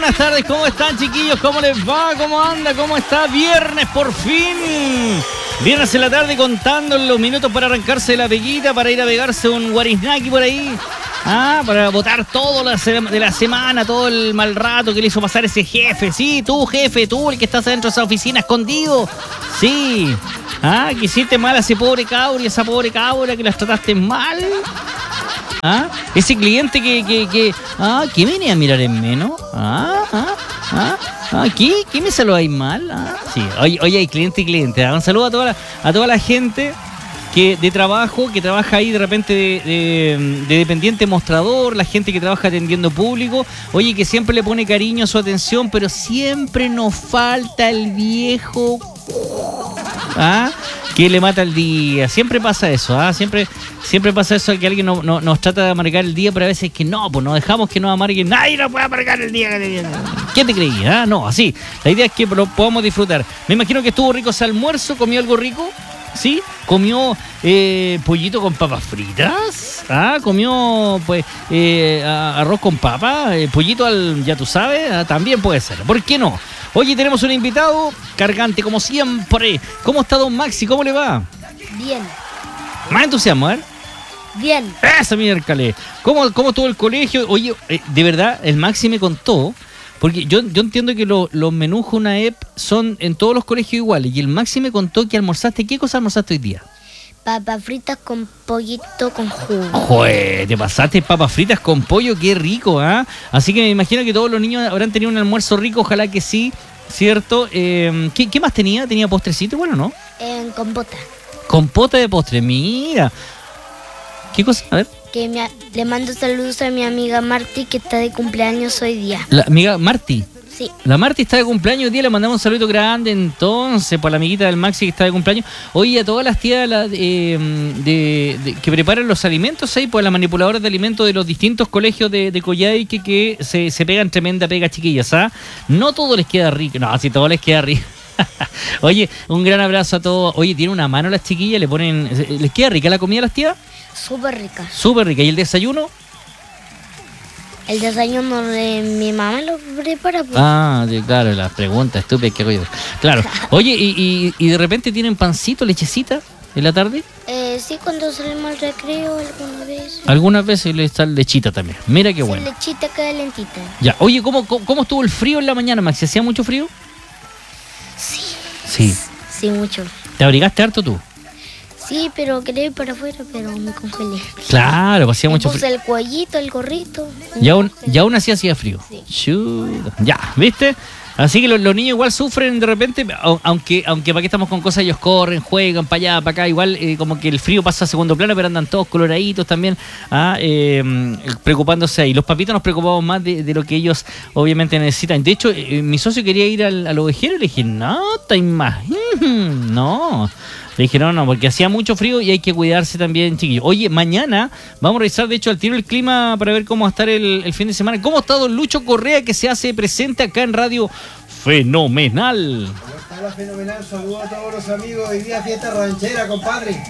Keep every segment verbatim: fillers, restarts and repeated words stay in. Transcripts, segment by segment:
buenas tardes, ¿cómo están, chiquillos? ¿Cómo les va? ¿Cómo anda? ¿Cómo está? Viernes, por fin. Viernes en la tarde, contando los minutos para arrancarse de la peguita, para ir a pegarse un guariznaki por ahí. Ah, para botar todo la se- de la semana, todo el mal rato que le hizo pasar ese jefe. Sí, tú, jefe, tú, el que estás adentro de esa oficina escondido. Sí. Ah, que hiciste mal a ese pobre cabro y a esa pobre cabra que las trataste mal. ¿Ah? Ese cliente que, que, que, ah, ¿qué venía a mirar en menos? Ah, ah, ah, ah, ¿qué? ¿Qué me saludáis mal? Ah, sí, oye, oye, hay cliente y cliente. ¿Ah? Un saludo a toda la, a toda la gente que de trabajo, que trabaja ahí de repente de, de, de dependiente mostrador, la gente que trabaja atendiendo público, oye, que siempre le pone cariño, su atención, pero siempre nos falta el viejo, ¿ah? Que le mata el día. Siempre pasa eso, ¿ah? Siempre, siempre pasa eso, que alguien no, no, nos trata de amargar el día, pero a veces que no, pues nos dejamos que nos amarguen. Nadie nos puede amargar el día. ¿Quién te creía? ¿Ah? No, así. La idea es que lo podamos disfrutar. Me imagino que estuvo rico ese almuerzo, comió algo rico. ¿Sí? Comió eh, pollito con papas fritas. Ah, comió pues eh, arroz con papa, eh, pollito al, ya tú sabes, ah, también puede ser. ¿Por qué no? Oye, tenemos un invitado cargante, como siempre. ¿Cómo está don Maxi? ¿Cómo le va? Bien. Más entusiasmo, ¿eh? Bien. Esa miércoles. ¿Cómo, cómo estuvo el colegio? Oye, eh, de verdad, el Maxi me contó. Porque yo, yo entiendo que lo, los menús Junaep son en todos los colegios iguales. Y el Maxi me contó que almorzaste. ¿Qué cosa almorzaste hoy día? Papas fritas con pollito con jugo. Joder, te pasaste papas fritas con pollo, qué rico, ¿ah? ¿eh? Así que me imagino que todos los niños habrán tenido un almuerzo rico, ojalá que sí, ¿cierto? Eh, ¿qué, ¿Qué más tenía? ¿Tenía postrecito? Bueno, ¿no? En compota. Compota de postre, mira. ¿Qué cosa? A ver. Que me, le mando saludos a mi amiga Marti, que está de cumpleaños hoy día. La amiga Marti. Sí. La Marti está de cumpleaños hoy día, le mandamos un saludo grande entonces por la amiguita del Maxi que está de cumpleaños. Oye, a todas las tías la, eh, de, de, que preparan los alimentos ahí, pues las manipuladoras de alimentos de los distintos colegios de, de Coyhaique que se, se pegan tremenda pega, chiquillas, ¿ah? No todo les queda rico, no, si todo les queda rico. Oye, un gran abrazo a todos. Oye, tiene una mano las chiquillas, le ponen, ¿les queda rica la comida a las tías? Súper rica. Súper rica. ¿Y el desayuno? El desayuno de mi mamá lo prepara. Pues. Ah, sí, claro, las preguntas estúpidas que hago. Claro. Oye, ¿y, y, y de repente tienen pancito, lechecita en la tarde? Eh, sí, cuando salimos al recreo alguna vez. Algunas veces le está lechita también. Mira qué sí, bueno. Lechita calentita. Ya. Oye, ¿cómo, cómo, cómo estuvo el frío en la mañana, Maxi? ¿Hacía mucho frío? Sí. Sí. Sí, mucho. ¿Te abrigaste harto tú? Sí, pero quería ir para afuera, pero me congelé. Claro, hacía me mucho puse frío. el cuellito, el gorrito. Y aún, y aún así hacía frío. Sí. Chuta. Ya, ¿viste? Así que los, los niños igual sufren de repente, aunque aunque para qué estamos con cosas, ellos corren, juegan para allá, para acá, igual eh, como que el frío pasa a segundo plano, pero andan todos coloraditos también, ah, eh, preocupándose ahí. Los papitos nos preocupamos más de, de lo que ellos obviamente necesitan. De hecho, eh, mi socio quería ir al, al ovejero y le dije, no, te imaginas, no. Le dije, no, no, porque hacía mucho frío y hay que cuidarse también, chiquillos. Oye, mañana vamos a revisar, de hecho, al tiro el clima para ver cómo va a estar el, el fin de semana. ¿Cómo está don Lucho Correa, que se hace presente acá en Radio Fenomenal? ¿Cómo está la Fenomenal? Saludos a todos los amigos. Hoy día fiesta ranchera, compadre.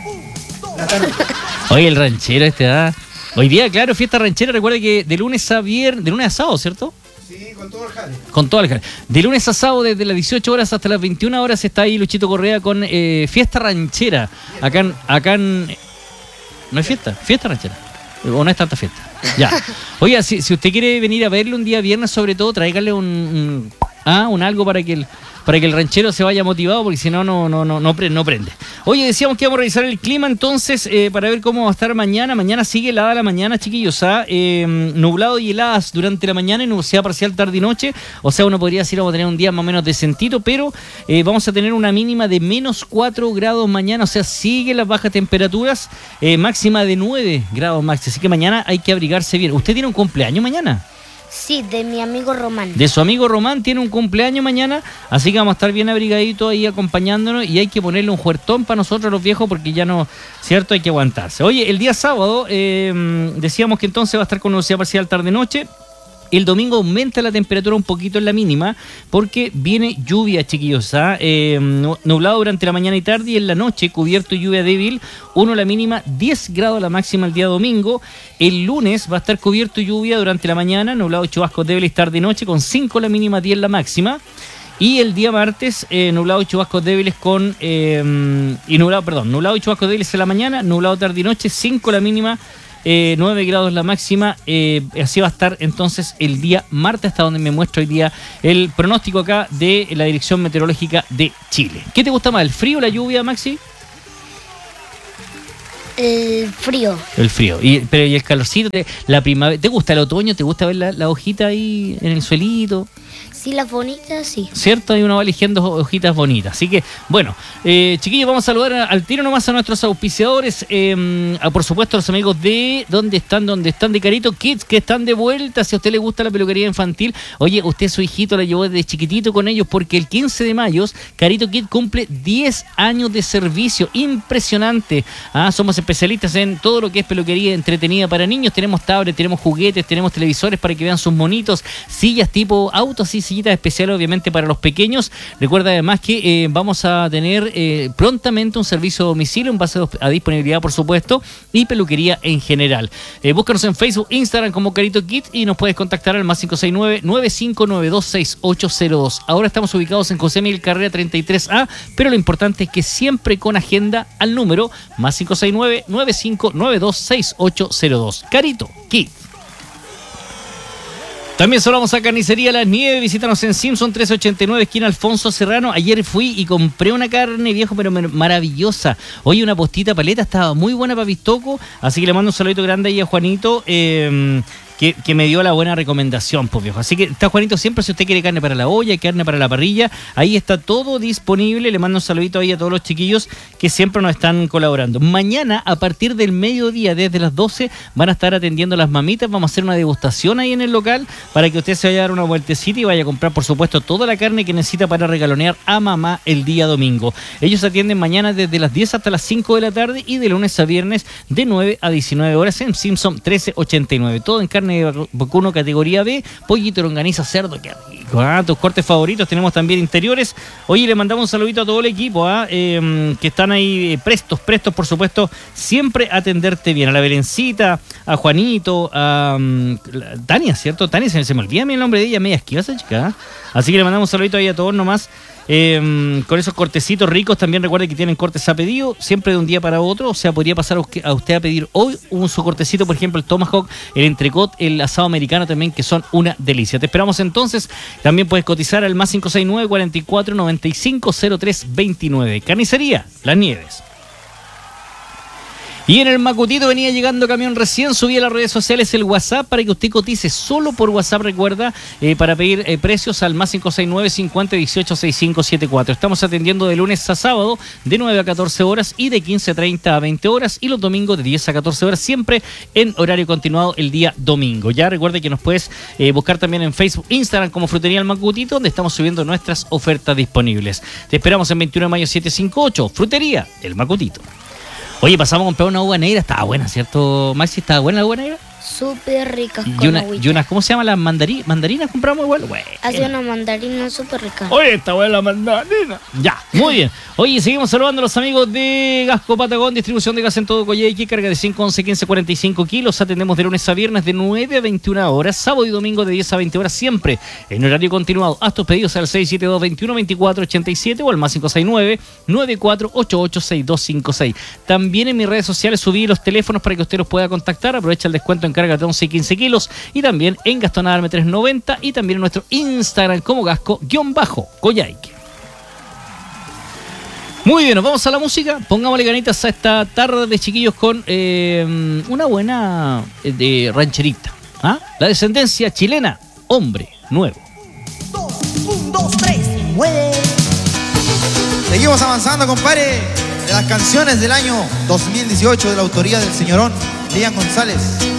Oye, el ranchero este, ¿ah? Hoy día, claro, fiesta ranchera. Recuerda que de lunes a viernes, de lunes a sábado, ¿cierto? Sí, con todo el jale. Con todo el jale. De lunes a sábado, desde las dieciocho horas hasta las veintiuna horas, está ahí Luchito Correa con eh, fiesta ranchera. Acá en, acá en... ¿No es fiesta? Fiesta ranchera. ¿O no es tanta fiesta? Ya. Oiga, si, si usted quiere venir a verle un día viernes, sobre todo, tráigale un... un ah, un algo para que el... para que el ranchero se vaya motivado, porque si no, no, no, no, no prende. Oye, decíamos que íbamos a revisar el clima entonces eh, para ver cómo va a estar mañana. Mañana sigue helada la mañana, chiquillos, ¿ah? eh, nublado y heladas durante la mañana y nubosidad parcial tarde y noche. O sea, uno podría decir vamos a tener un día más o menos decentito, pero eh, vamos a tener una mínima de menos cuatro grados mañana. O sea, sigue las bajas temperaturas, eh, máxima de nueve grados máximo. Así que mañana hay que abrigarse bien. ¿Usted tiene un cumpleaños mañana? Sí, de mi amigo Román. De su amigo Román, tiene un cumpleaños mañana, así que vamos a estar bien abrigaditos ahí acompañándonos y hay que ponerle un juertón para nosotros los viejos porque ya no, ¿cierto? Hay que aguantarse. Oye, el día sábado eh, decíamos que entonces va a estar con nubosidad parcial tarde-noche. El domingo aumenta la temperatura un poquito en la mínima porque viene lluvia, chiquillos. ¿ah? Eh, nublado durante la mañana y tarde, y en la noche cubierto y lluvia débil. uno la mínima, diez grados la máxima el día domingo. El lunes va a estar cubierto y lluvia durante la mañana, nublado y chubascos débiles tarde y noche, con cinco la mínima, diez la máxima. Y el día martes, eh, nublado y chubascos débiles con... Eh, y nublado, perdón, nublado y chubascos débiles en la mañana, nublado tarde y noche, cinco la mínima, eh, nueve grados la máxima. Eh, así va a estar entonces el día martes, hasta donde me muestra hoy día el pronóstico acá de la Dirección Meteorológica de Chile. ¿Qué te gusta más, el frío o la lluvia, Maxi? El frío. El frío. Y, pero ¿y el calorcito? ¿Te, la primavera, ¿te gusta el otoño? ¿Te gusta ver la, la hojita ahí en el suelito? Sí, las bonitas, sí. ¿Cierto? Y uno va eligiendo hojitas bonitas. Así que, bueno, eh, chiquillos, vamos a saludar al tiro nomás a nuestros auspiciadores. Eh, a, por supuesto, a los amigos de... ¿Dónde están? ¿Dónde están? De Carito Kids, que están de vuelta. Si a usted le gusta la peluquería infantil, oye, usted su hijito la llevó desde chiquitito con ellos, porque el quince de mayo, Carito Kids cumple diez años de servicio. Impresionante. Ah, somos especialistas en todo lo que es peluquería entretenida para niños. Tenemos tablets, tenemos juguetes, tenemos televisores para que vean sus monitos, sillas tipo autos y sillitas especiales, obviamente, para los pequeños. Recuerda además que eh, vamos a tener eh, prontamente un servicio a domicilio en base a disponibilidad, por supuesto, y peluquería en general. Eh, búscanos en Facebook, Instagram como Carito Kids, y nos puedes contactar al más cinco seis nueve, nueve cinco nueve dos, seis ocho cero dos. Ahora estamos ubicados en José Miguel Carrera treinta y tres A, pero lo importante es que siempre con agenda al número más cinco seis nueve, nueve cinco nueve dos, seis ocho cero dos. Carito Kids. También saludamos a Carnicería Las Nieves. Visítanos en Simpson trescientos ochenta y nueve, esquina Alfonso Serrano. Ayer fui y compré una carne, viejo, pero maravillosa. Oye, una postita paleta, estaba muy buena para Pistoco. Así que le mando un saludito grande ahí a Juanito, eh, que, que me dio la buena recomendación, pues, viejo. Así que está Juanito siempre, si usted quiere carne para la olla, carne para la parrilla, ahí está todo disponible. Le mando un saludito ahí a todos los chiquillos que siempre nos están colaborando. Mañana, a partir del mediodía, desde las doce, van a estar atendiendo a las mamitas. Vamos a hacer una degustación ahí en el local, para que usted se vaya a dar una vueltecita y vaya a comprar, por supuesto, toda la carne que necesita para regalonear a mamá el día domingo. Ellos atienden mañana desde las diez hasta las cinco de la tarde y de lunes a viernes de nueve a diecinueve horas en Simpson trece ochenta y nueve. Todo en carne de vacuno categoría B, pollito, longaniza, cerdo, qué rico. ¿Ah? Tus cortes favoritos, tenemos también interiores. Oye, le mandamos un saludito a todo el equipo, ¿ah? eh, que están ahí prestos, prestos, por supuesto, siempre a atenderte bien. A la Belencita, a Juanito, a um, Tania, ¿cierto? Tania, se, se me olvida el nombre de ella, media esquiva esa chica. ¿Ah? Así que le mandamos un saludito ahí a todos nomás. Eh, con esos cortecitos ricos. También recuerde que tienen cortes a pedido, siempre de un día para otro. O sea, podría pasar a usted a pedir hoy un su cortecito, por ejemplo, el tomahawk, el entrecot, el asado americano también, que son una delicia. Te esperamos entonces. También puedes cotizar al más cinco seis nueve, cuarenta y cuatro, noventa y cinco, cero tres veintinueve. Carnicería Las Nieves. Y en el Macutito venía llegando camión recién, subí a las redes sociales el WhatsApp para que usted cotice solo por WhatsApp, recuerda, eh, para pedir eh, precios al más cinco seis nueve, cincuenta, dieciocho, sesenta y cinco setenta y cuatro. Estamos atendiendo de lunes a sábado de nueve a catorce horas y de quince treinta a veinte horas, y los domingos de diez a catorce horas, siempre en horario continuado el día domingo. Ya recuerde que nos puedes eh, buscar también en Facebook, Instagram como Frutería El Macutito, donde estamos subiendo nuestras ofertas disponibles. Te esperamos en veintiuno de mayo setecientos cincuenta y ocho, Frutería El Macutito. Oye, pasamos a comprar una uva negra, estaba buena, ¿cierto, Maxi? ¿Estaba buena la uva negra? Súper rica. Y una, y unas, ¿cómo se llama? Las mandarinas. ¿Mandarinas compramos igual? Bueno. Hace una mandarina súper rica. Oye, está buena la mandarina. Ya, muy bien. Oye, seguimos saludando a los amigos de Gasco Patagón, distribución de gas en todo Coyhaique, carga de cinco, once, quince, cuarenta y cinco kilos. Atendemos de lunes a viernes de nueve a veintiuna horas, sábado y domingo de diez a veinte horas, siempre en horario continuado. Haz tus pedidos al seis siete dos, veintiuno, veinticuatro, ochenta y siete o al más cinco seis nueve, noventa y cuatro, ochenta y ocho, sesenta y dos cincuenta y seis. También en mis redes sociales subí los teléfonos para que usted los pueda contactar. Aprovecha el descuento en carga de once y quince kilos, y también en Gastón Adalme trescientos noventa, y también en nuestro Instagram como Gasco-Coyhaique. Muy bien, nos vamos a la música. Pongámosle ganitas a esta tarde de chiquillos con eh, una buena eh, de rancherita. ¿Ah? La descendencia chilena, Hombre Nuevo. Dos, un, dos, tres, mueve. Seguimos avanzando, compadre, de las canciones del año dos mil dieciocho de la autoría del señorón Lian González.